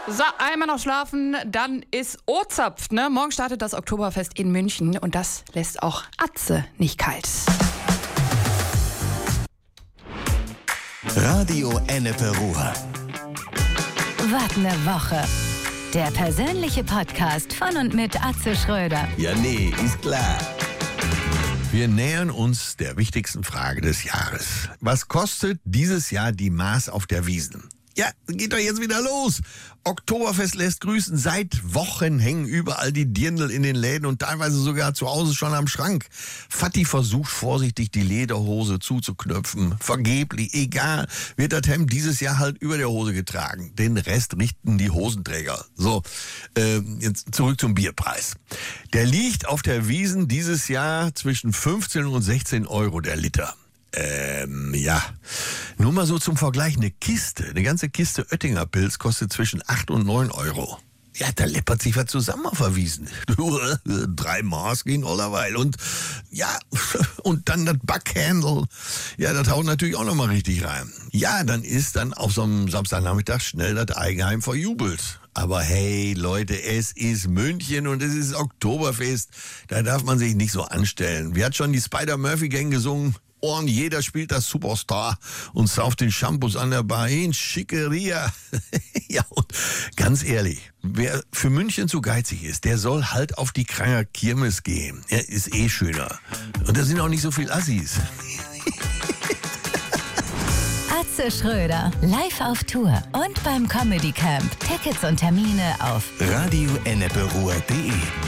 So, einmal noch schlafen, dann ist O-Zapft, ne? Morgen startet das Oktoberfest in München und das lässt auch Atze nicht kalt. Radio Ennepe Ruhr. Was ne Woche. Der persönliche Podcast von und mit Atze Schröder. Ja, nee, ist klar. Wir nähern uns der wichtigsten Frage des Jahres. Was kostet dieses Jahr die Maß auf der Wiesn? Ja, geht doch jetzt wieder los. Oktoberfest lässt grüßen. Seit Wochen hängen überall die Dirndl in den Läden und teilweise sogar zu Hause schon am Schrank. Vati versucht vorsichtig die Lederhose zuzuknöpfen. Vergeblich, egal, wird das Hemd dieses Jahr halt über der Hose getragen. Den Rest richten die Hosenträger. So, jetzt zurück zum Bierpreis. Der liegt auf der Wiesn dieses Jahr zwischen 15 und 16 Euro der Liter. Ja. Nur mal so zum Vergleich, eine ganze Kiste Oettinger Pilz kostet zwischen 8 und 9 Euro. Ja, da läppert sich was zusammen auf der Wiesn. 3 Maß gehen allerweil. Und ja, und dann das Backhandle. Ja, das haut natürlich auch nochmal richtig rein. Ja, dann ist dann auf so einem Samstagnachmittag schnell das Eigenheim verjubelt. Aber hey, Leute, es ist München und es ist Oktoberfest. Da darf man sich nicht so anstellen. Wie hat schon die Spider-Murphy-Gang gesungen? Und jeder spielt das Superstar und sauft den Shampoos an der Bar hin. Schickeria. Ja, und ganz ehrlich, wer für München zu geizig ist, der soll halt auf die Kranger Kirmes gehen. Er ist eh schöner. Und da sind auch nicht so viel Assis. Atze Schröder, live auf Tour und beim Comedy Camp. Tickets und Termine auf radioenneperuhr.de